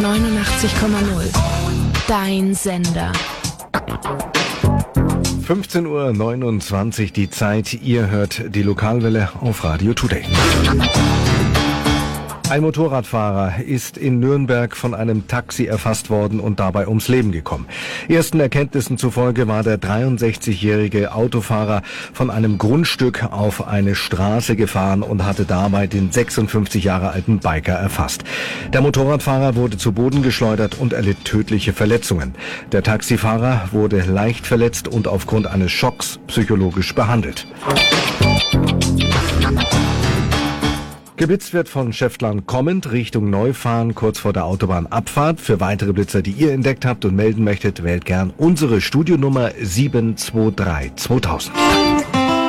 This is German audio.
89,0. Dein Sender. 15:29 Uhr die Zeit. Ihr hört die Lokalwelle auf Radio Today. Ein Motorradfahrer ist in Nürnberg von einem Taxi erfasst worden und dabei ums Leben gekommen. Ersten Erkenntnissen zufolge war der 63-jährige Autofahrer von einem Grundstück auf eine Straße gefahren und hatte dabei den 56 Jahre alten Biker erfasst. Der Motorradfahrer wurde zu Boden geschleudert und erlitt tödliche Verletzungen. Der Taxifahrer wurde leicht verletzt und aufgrund eines Schocks psychologisch behandelt. Geblitzt wird von Schäftlarn kommend Richtung Neufahren kurz vor der Autobahnabfahrt. Für weitere Blitzer, die ihr entdeckt habt und melden möchtet, wählt gern unsere Studionummer 723 2000.